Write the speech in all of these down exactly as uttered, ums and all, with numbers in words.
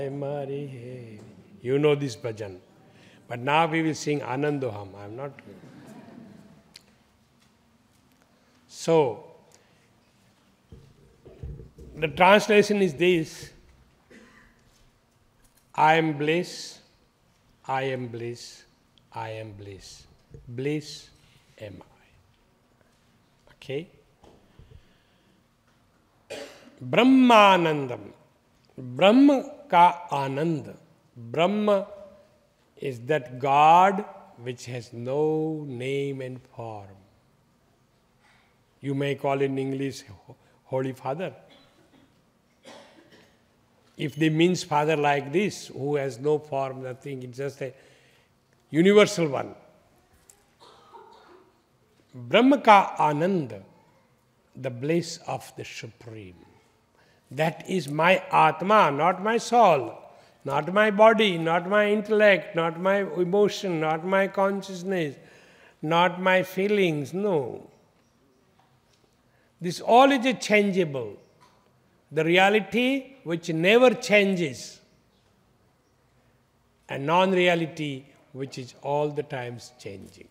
Mari Hai. You know this bhajan. But now we will sing Anandoham. I am not. So, the translation is this: I am bliss, I am bliss, I am bliss. Bliss am I. Okay? Brahmanandam. Brahma ka anand. Brahma is that God which has no name and form. You may call in English Holy Father. If they means Father like this, who has no form, nothing, it's just a universal one. Brahma ka anand, the bliss of the Supreme. That is my Atma, not my soul, not my body, not my intellect, not my emotion, not my consciousness, not my feelings, no. This all is a changeable. The reality which never changes, and non-reality which is all the times changing.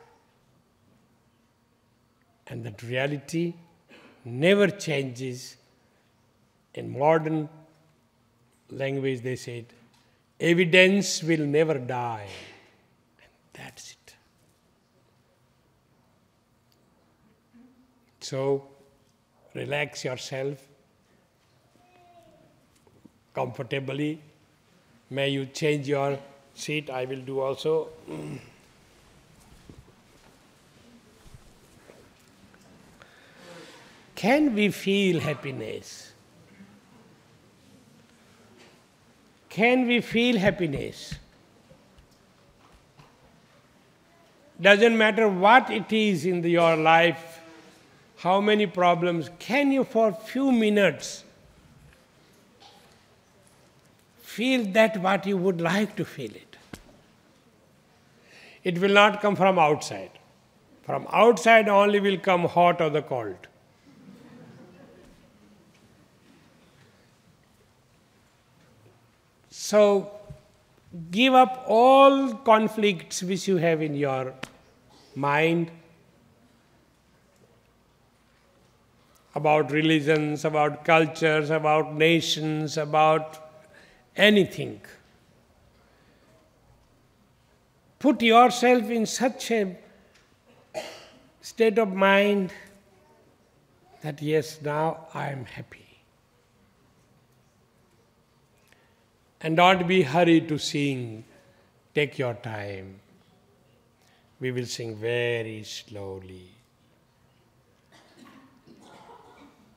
And that reality never changes. In modern language they said, evidence will never die. And that's it. So, relax yourself comfortably. May you change your seat, I will do also. Can we feel happiness? Can we feel happiness? Doesn't matter what it is in the, your life, how many problems, can you for few minutes feel that what you would like to feel it? It will not come from outside. From outside only will come hot or the cold. So, give up all conflicts which you have in your mind about religions, about cultures, about nations, about anything. Put yourself in such a state of mind that yes, now I am happy. And don't be hurried to sing. Take your time. We will sing very slowly.